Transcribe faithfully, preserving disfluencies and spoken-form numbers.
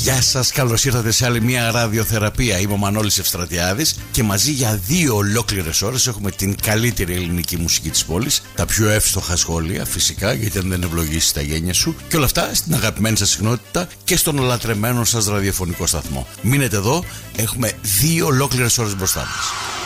Γεια σας, καλώς ήρθατε σε άλλη μια ραδιοθεραπεία. Είμαι ο Μανώλης Ευστρατιάδης και μαζί για δύο ολόκληρες ώρες έχουμε την καλύτερη ελληνική μουσική της πόλης, τα πιο εύστοχα σχόλια φυσικά, γιατί αν δεν ευλογήσει τα γένια σου, και όλα αυτά στην αγαπημένη σας συχνότητα και στον ολατρεμένο σας ραδιοφωνικό σταθμό. Μείνετε εδώ, έχουμε δύο ολόκληρες ώρες μπροστά μας.